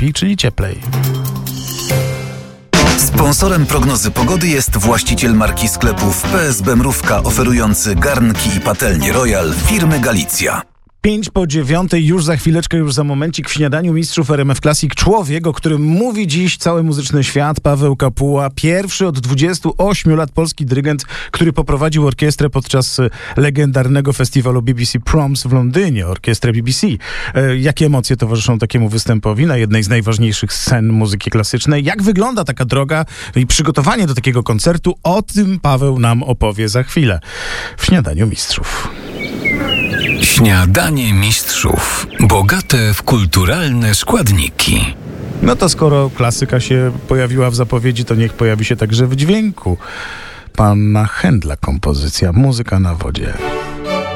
lepiej, czyli cieplej. Sponsorem prognozy pogody jest właściciel marki sklepów PSB Mrówka, oferujący garnki i patelnie Royal firmy Galicja. 8:05, już za chwileczkę, już za momencik w śniadaniu mistrzów RMF Classic. Człowiek, o którym mówi dziś cały muzyczny świat, Paweł Kapuła. Pierwszy od 28 lat polski dyrygent, który poprowadził orkiestrę podczas legendarnego festiwalu BBC Proms w Londynie, orkiestrę BBC. Jakie emocje towarzyszą takiemu występowi na jednej z najważniejszych scen muzyki klasycznej? Jak wygląda taka droga i przygotowanie do takiego koncertu? O tym Paweł nam opowie za chwilę w śniadaniu mistrzów. Śniadanie mistrzów. Bogate w kulturalne składniki. No to skoro klasyka się pojawiła w zapowiedzi, to niech pojawi się także w dźwięku. Pana Händla kompozycja Muzyka na wodzie.